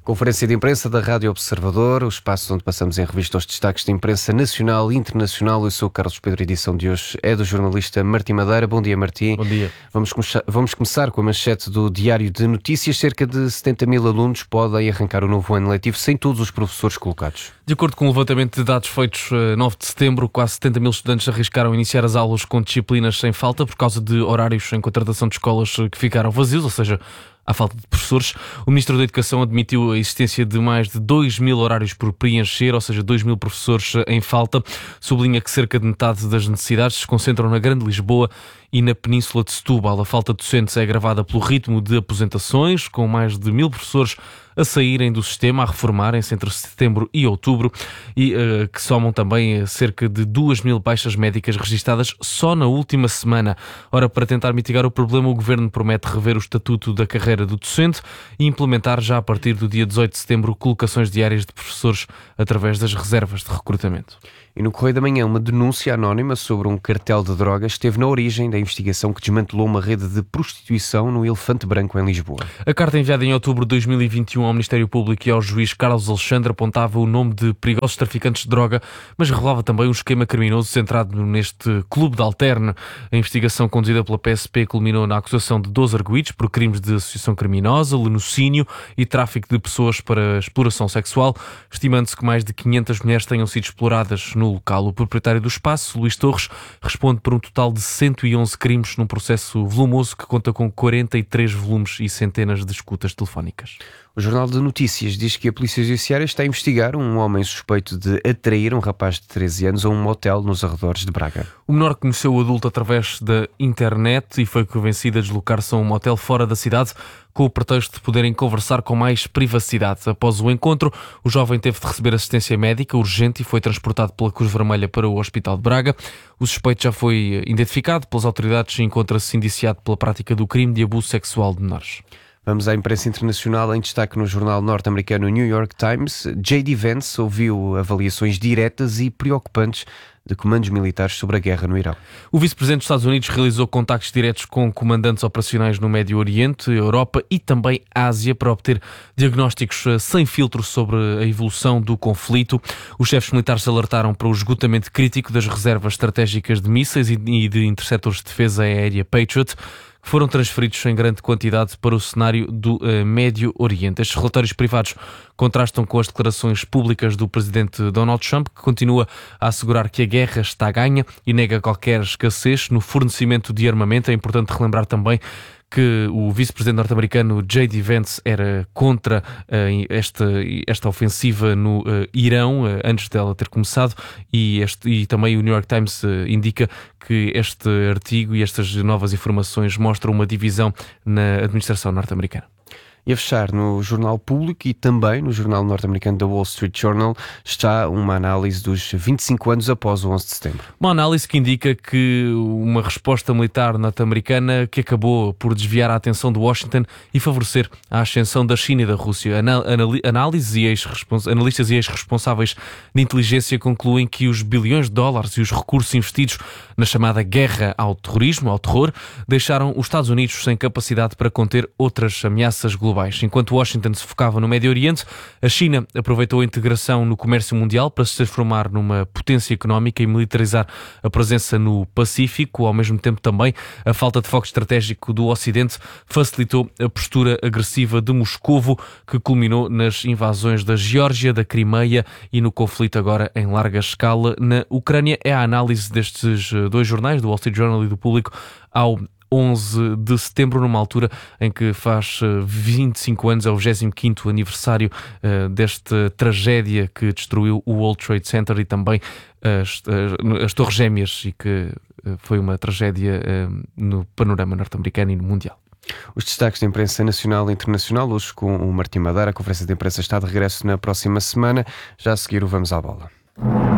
Conferência de imprensa da Rádio Observador, o espaço onde passamos em revista os destaques da imprensa nacional e internacional. Eu sou o Carlos Pedro, a edição de hoje é do jornalista Martim Madeira. Bom dia, Martim. Bom dia. Vamos começar com a manchete do Diário de Notícias. Cerca de 70 mil alunos podem arrancar o novo ano letivo sem todos os professores colocados. De acordo com o levantamento de dados feitos 9 de setembro, quase 70 mil estudantes arriscaram iniciar as aulas com disciplinas sem falta por causa de horários em contratação de escolas que ficaram vazios, ou seja, à falta de professores. O Ministro da Educação admitiu a existência de mais de 2 mil horários por preencher, ou seja, 2 mil professores em falta. Sublinha que cerca de metade das necessidades se concentram na Grande Lisboa e na Península de Setúbal. A falta de docentes é agravada pelo ritmo de aposentações, com mais de 1000 professores a saírem do sistema, a reformarem-se entre setembro e outubro, e que somam também cerca de 2 mil baixas médicas registadas só na última semana. Ora, para tentar mitigar o problema, o Governo promete rever o estatuto da carreira do docente e implementar já a partir do dia 18 de setembro colocações diárias de professores através das reservas de recrutamento. E no Correio da Manhã, uma denúncia anónima sobre um cartel de drogas esteve na origem da investigação que desmantelou uma rede de prostituição no Elefante Branco, em Lisboa. A carta enviada em outubro de 2021 ao Ministério Público e ao juiz Carlos Alexandre apontava o nome de perigosos traficantes de droga, mas revelava também um esquema criminoso centrado neste clube de alterne. A investigação conduzida pela PSP culminou na acusação de 12 arguidos por crimes de associação criminosa, lenocínio e tráfico de pessoas para exploração sexual, estimando-se que mais de 500 mulheres tenham sido exploradas no local. O proprietário do espaço, Luís Torres, responde por um total de 111 crimes num processo volumoso que conta com 43 volumes e centenas de escutas telefónicas. O Jornal de Notícias diz que a Polícia Judiciária está a investigar um homem suspeito de atrair um rapaz de 13 anos a um motel nos arredores de Braga. O menor conheceu o adulto através da internet e foi convencido a deslocar-se a um motel fora da cidade com o pretexto de poderem conversar com mais privacidade. Após o encontro, o jovem teve de receber assistência médica urgente e foi transportado pela Cruz Vermelha para o Hospital de Braga. O suspeito já foi identificado pelas autoridades e encontra-se indiciado pela prática do crime de abuso sexual de menores. Vamos à imprensa internacional. Em destaque no jornal norte-americano New York Times, J.D. Vance ouviu avaliações diretas e preocupantes de comandos militares sobre a guerra no Irão. O vice-presidente dos Estados Unidos realizou contactos diretos com comandantes operacionais no Médio Oriente, Europa e também Ásia para obter diagnósticos sem filtro sobre a evolução do conflito. Os chefes militares alertaram para o esgotamento crítico das reservas estratégicas de mísseis e de interceptores de defesa aérea Patriot, que foram transferidos em grande quantidade para o cenário do Médio Oriente. Estes relatórios privados contrastam com as declarações públicas do presidente Donald Trump, que continua a assegurar que a guerra está ganha e nega qualquer escassez no fornecimento de armamento. É importante relembrar também que o vice-presidente norte-americano J.D. Vance era contra esta ofensiva no Irão antes dela ter começado e também o New York Times indica que este artigo e estas novas informações mostram uma divisão na administração norte-americana. E a fechar, no Jornal Público e também no jornal norte-americano da Wall Street Journal está uma análise dos 25 anos após o 11 de setembro. Uma análise que indica que uma resposta militar norte-americana que acabou por desviar a atenção de Washington e favorecer a ascensão da China e da Rússia. Analistas e ex-responsáveis de inteligência concluem que os bilhões de dólares e os recursos investidos na chamada guerra ao terrorismo, ao terror, deixaram os Estados Unidos sem capacidade para conter outras ameaças globais. Enquanto Washington se focava no Médio Oriente, a China aproveitou a integração no comércio mundial para se transformar numa potência económica e militarizar a presença no Pacífico. Ao mesmo tempo também, a falta de foco estratégico do Ocidente facilitou a postura agressiva de Moscovo, que culminou nas invasões da Geórgia, da Crimeia e no conflito agora em larga escala na Ucrânia. É a análise destes dois jornais, do Wall Street Journal e do Público, ao 11 de setembro, numa altura em que faz 25 anos, é o 25º aniversário desta tragédia que destruiu o World Trade Center e também as Torres Gêmeas, e que foi uma tragédia no panorama norte-americano e no mundial. Os destaques da imprensa nacional e internacional, hoje com o Martim Madeira. A conferência de imprensa está de regresso na próxima semana. Já a seguir o Vamos à Bola.